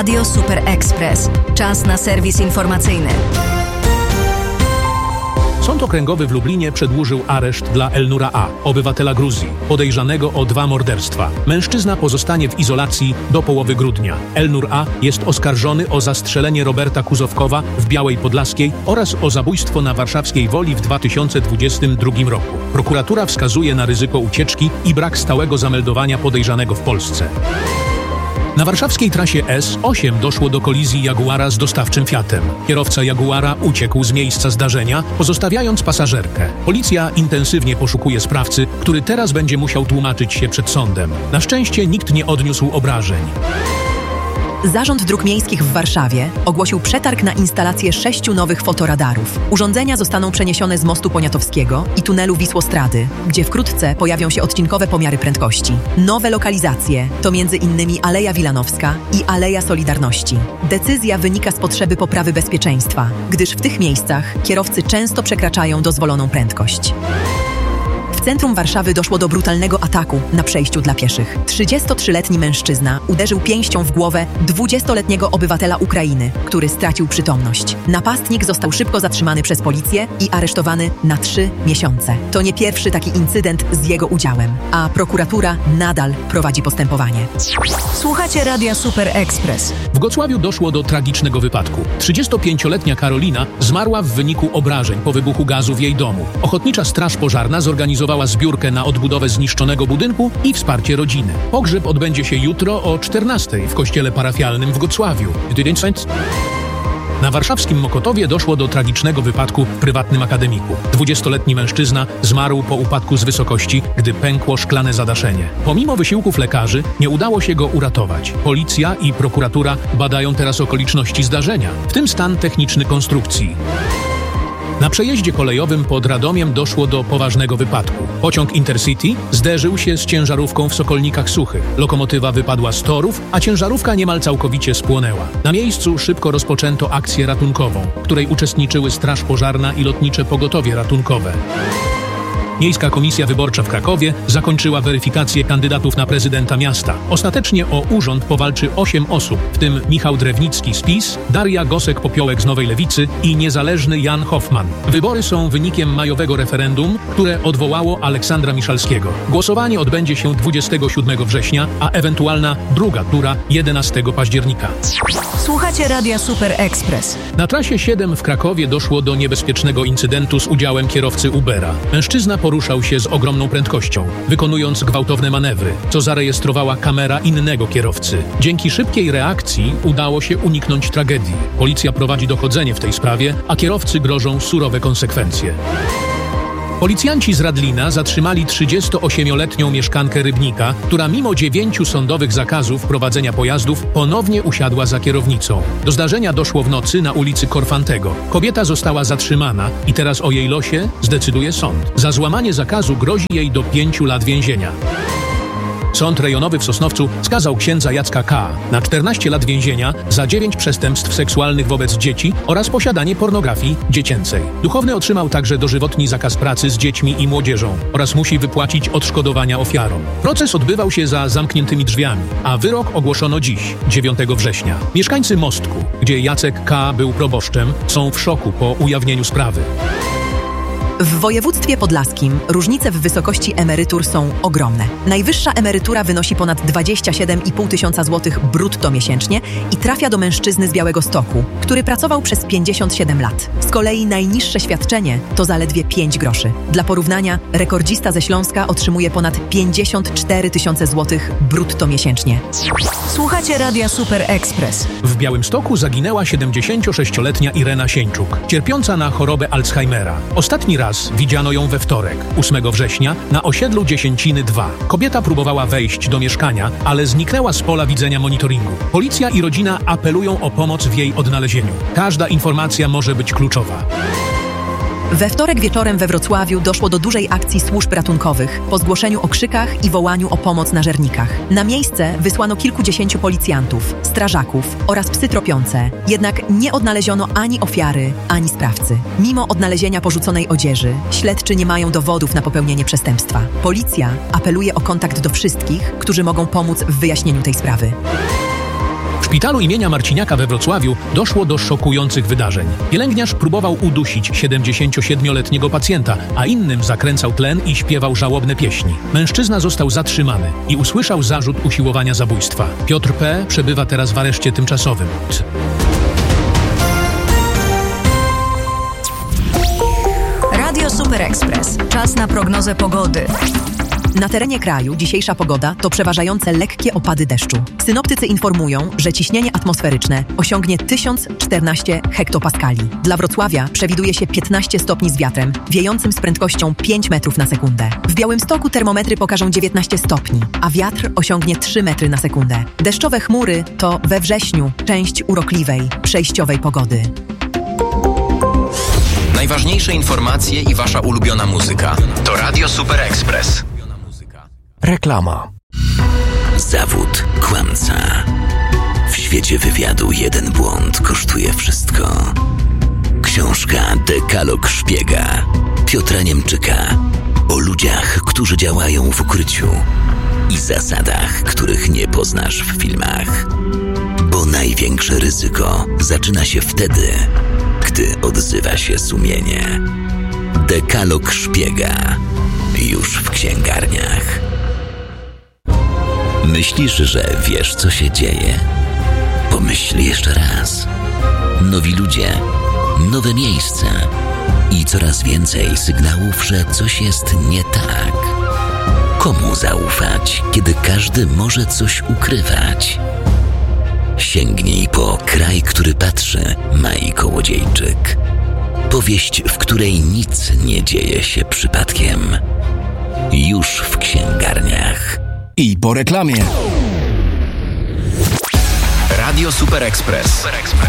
Radio Super Express. Czas na serwis informacyjny. Sąd Okręgowy w Lublinie przedłużył areszt dla Elnura A., obywatela Gruzji, podejrzanego o 2 morderstwa. Mężczyzna pozostanie w izolacji do połowy grudnia. Elnur A. jest oskarżony o zastrzelenie Roberta Kuzowkowa w Białej Podlaskiej oraz o zabójstwo na warszawskiej Woli w 2022 roku. Prokuratura wskazuje na ryzyko ucieczki i brak stałego zameldowania podejrzanego w Polsce. Na warszawskiej trasie S8 doszło do kolizji Jaguara z dostawczym Fiatem. Kierowca Jaguara uciekł z miejsca zdarzenia, pozostawiając pasażerkę. Policja intensywnie poszukuje sprawcy, który teraz będzie musiał tłumaczyć się przed sądem. Na szczęście nikt nie odniósł obrażeń. Zarząd Dróg Miejskich w Warszawie ogłosił przetarg na instalację 6 nowych fotoradarów. Urządzenia zostaną przeniesione z mostu Poniatowskiego i tunelu Wisłostrady, gdzie wkrótce pojawią się odcinkowe pomiary prędkości. Nowe lokalizacje to m.in. Aleja Wilanowska i Aleja Solidarności. Decyzja wynika z potrzeby poprawy bezpieczeństwa, gdyż w tych miejscach kierowcy często przekraczają dozwoloną prędkość. W centrum Warszawy doszło do brutalnego ataku na przejściu dla pieszych. 33-letni mężczyzna uderzył pięścią w głowę 20-letniego obywatela Ukrainy, który stracił przytomność. Napastnik został szybko zatrzymany przez policję i aresztowany na 3 miesiące. To nie pierwszy taki incydent z jego udziałem, a prokuratura nadal prowadzi postępowanie. Słuchacie Radia Super Express. W Gocławiu doszło do tragicznego wypadku. 35-letnia Karolina zmarła w wyniku obrażeń po wybuchu gazu w jej domu. Ochotnicza Straż Pożarna zorganizowała zbiórkę na odbudowę zniszczonego budynku i wsparcie rodziny. Pogrzeb odbędzie się jutro o 14:00 w kościele parafialnym w Gocławiu. Na warszawskim Mokotowie doszło do tragicznego wypadku w prywatnym akademiku. 20-letni mężczyzna zmarł po upadku z wysokości, gdy pękło szklane zadaszenie. Pomimo wysiłków lekarzy nie udało się go uratować. Policja i prokuratura badają teraz okoliczności zdarzenia, w tym stan techniczny konstrukcji. Na przejeździe kolejowym pod Radomiem doszło do poważnego wypadku. Pociąg Intercity zderzył się z ciężarówką w Sokolnikach Suchych. Lokomotywa wypadła z torów, a ciężarówka niemal całkowicie spłonęła. Na miejscu szybko rozpoczęto akcję ratunkową, w której uczestniczyły Straż Pożarna i Lotnicze Pogotowie Ratunkowe. Miejska Komisja Wyborcza w Krakowie zakończyła weryfikację kandydatów na prezydenta miasta. Ostatecznie o urząd powalczy 8 osób, w tym Michał Drewnicki z PiS, Daria Gosek-Popiołek z Nowej Lewicy i niezależny Jan Hoffman. Wybory są wynikiem majowego referendum, które odwołało Aleksandra Miszalskiego. Głosowanie odbędzie się 27 września, a ewentualna druga tura 11 października. Słuchacie Radia Super Express. Na trasie 7 w Krakowie doszło do niebezpiecznego incydentu z udziałem kierowcy Ubera. Mężczyzna poruszał się z ogromną prędkością, wykonując gwałtowne manewry, co zarejestrowała kamera innego kierowcy. Dzięki szybkiej reakcji udało się uniknąć tragedii. Policja prowadzi dochodzenie w tej sprawie, a kierowcy grożą surowe konsekwencje. Policjanci z Radlina zatrzymali 38-letnią mieszkankę Rybnika, która mimo 9 sądowych zakazów prowadzenia pojazdów ponownie usiadła za kierownicą. Do zdarzenia doszło w nocy na ulicy Korfantego. Kobieta została zatrzymana i teraz o jej losie zdecyduje sąd. Za złamanie zakazu grozi jej do 5 lat więzienia. Sąd rejonowy w Sosnowcu skazał księdza Jacka K. na 14 lat więzienia za 9 przestępstw seksualnych wobec dzieci oraz posiadanie pornografii dziecięcej. Duchowny otrzymał także dożywotni zakaz pracy z dziećmi i młodzieżą oraz musi wypłacić odszkodowania ofiarom. Proces odbywał się za zamkniętymi drzwiami, a wyrok ogłoszono dziś, 9 września. Mieszkańcy Mostku, gdzie Jacek K. był proboszczem, są w szoku po ujawnieniu sprawy. W województwie podlaskim różnice w wysokości emerytur są ogromne. Najwyższa emerytura wynosi ponad 27,5 tysiąca złotych brutto miesięcznie i trafia do mężczyzny z Białegostoku, który pracował przez 57 lat. Z kolei najniższe świadczenie to zaledwie 5 groszy. Dla porównania, rekordzista ze Śląska otrzymuje ponad 54 tysiące złotych brutto miesięcznie. Słuchacie Radia Super Express. W Białymstoku zaginęła 76-letnia Irena Sieńczuk, cierpiąca na chorobę Alzheimera. Ostatni raz widziano ją we wtorek, 8 września, na osiedlu Dziesięciny 2. Kobieta próbowała wejść do mieszkania, ale zniknęła z pola widzenia monitoringu. Policja i rodzina apelują o pomoc w jej odnalezieniu. Każda informacja może być kluczowa. We wtorek wieczorem we Wrocławiu doszło do dużej akcji służb ratunkowych po zgłoszeniu o krzykach i wołaniu o pomoc na Żernikach. Na miejsce wysłano kilkudziesięciu policjantów, strażaków oraz psy tropiące. Jednak nie odnaleziono ani ofiary, ani sprawcy. Mimo odnalezienia porzuconej odzieży, śledczy nie mają dowodów na popełnienie przestępstwa. Policja apeluje o kontakt do wszystkich, którzy mogą pomóc w wyjaśnieniu tej sprawy. W szpitalu imienia Marciniaka we Wrocławiu doszło do szokujących wydarzeń. Pielęgniarz próbował udusić 77-letniego pacjenta, a innym zakręcał tlen i śpiewał żałobne pieśni. Mężczyzna został zatrzymany i usłyszał zarzut usiłowania zabójstwa. Piotr P. przebywa teraz w areszcie tymczasowym. Radio Super Express. Czas na prognozę pogody. Na terenie kraju dzisiejsza pogoda to przeważające lekkie opady deszczu. Synoptycy informują, że ciśnienie atmosferyczne osiągnie 1014 hektopaskali. Dla Wrocławia przewiduje się 15 stopni z wiatrem, wiejącym z prędkością 5 metrów na sekundę. W Białymstoku termometry pokażą 19 stopni, a wiatr osiągnie 3 metry na sekundę. Deszczowe chmury to we wrześniu część urokliwej, przejściowej pogody. Najważniejsze informacje i wasza ulubiona muzyka to Radio Super Express. Reklama. Zawód kłamca. W świecie wywiadu jeden błąd kosztuje wszystko. Książka Dekalog szpiega Piotra Niemczyka o ludziach, którzy działają w ukryciu i zasadach, których nie poznasz w filmach. Bo największe ryzyko zaczyna się wtedy, gdy odzywa się sumienie. Dekalog szpiega już w księgarniach. Myślisz, że wiesz, co się dzieje? Pomyśl jeszcze raz. Nowi ludzie, nowe miejsca i coraz więcej sygnałów, że coś jest nie tak. Komu zaufać, kiedy każdy może coś ukrywać? Sięgnij po Kraj, który patrzy, Mai Kołodziejczyk. Powieść, w której nic nie dzieje się przypadkiem. Już w księgarniach. I po reklamie. Radio Super Express.